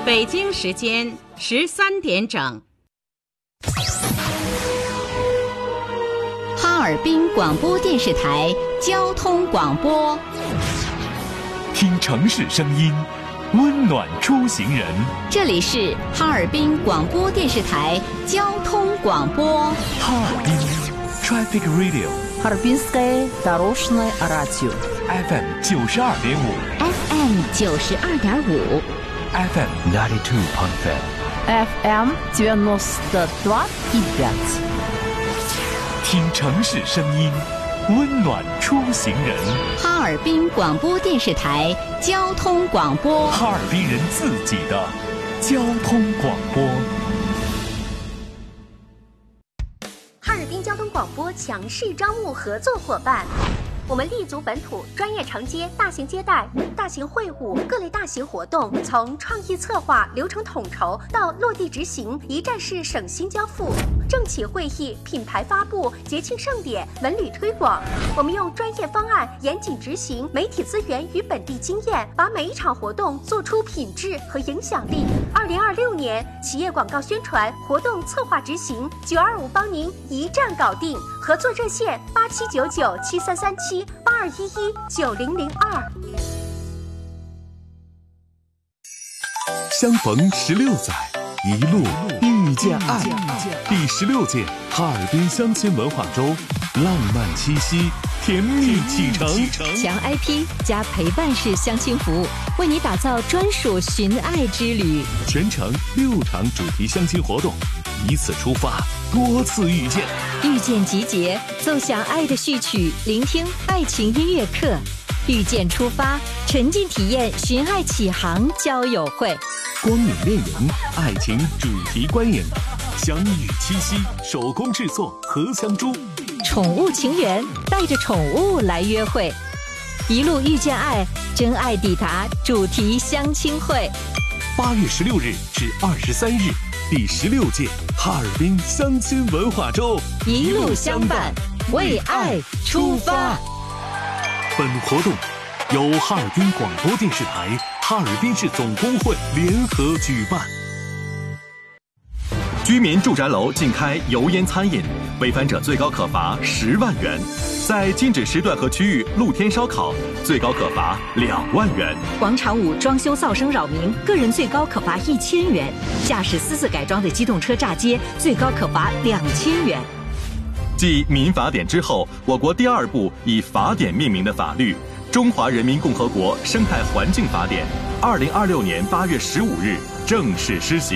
北京时间13点整。 哈尔滨广播电视台交通广播， 听城市声音，温暖出行人。 这里是哈尔滨广播电视台交通广播。 哈尔滨 Traffic Radio， Харбинское дорожное радио FM 92.5 FM 92.5 FM 92.5 FM 92.5。 听城市声音，温暖出行人。 哈尔滨广播电视台交通广播， 哈尔滨人自己的交通广播。 哈尔滨交通广播强势招募合作伙伴。我们立足本土，专业承接大型接待、大型会晤、各类大型活动，从创意策划、流程统筹到落地执行，一站式省心交付。政企会议、品牌发布、节庆盛典、文旅推广，我们用专业方案严谨执行，媒体资源与本地经验，把每一场活动做出品质和影响力。2026年企业广告宣传活动策划执行，925帮您一站搞定。合作热线8799733782119002。 相逢16载，一路遇见爱。第16届哈尔滨相亲文化周，浪漫七夕，甜蜜启程。 强 IP 加陪伴式相亲服务，为你打造专属寻爱之旅。 全程6场主题相亲活动，一次出发，多次遇见。 遇见集结，奏响爱的序曲，聆听爱情音乐课。遇见出发，沉浸体验寻爱启航交友会。 光影恋营，爱情主题观影。相遇七夕，手工制作荷香珠。 宠物情缘，带着宠物来约会。一路遇见爱，真爱抵达主题相亲会。 8月16日至23日，第16届哈尔滨相亲文化周， 一路相伴，为爱出发。 本活动由哈尔滨广播电视台、哈尔滨市总工会联合举办。 居民住宅楼禁开油烟餐饮，违反者最高可罚10万元；在禁止时段和区域露天烧烤，最高可罚2万元。 广场舞装修噪声扰民，个人最高可罚1000元；驾驶私自改装的机动车炸街，最高可罚2000元。 继民法典之后，我国第2部以法典命名的法律《中华人民共和国生态环境法典》，2026年8月15日正式施行。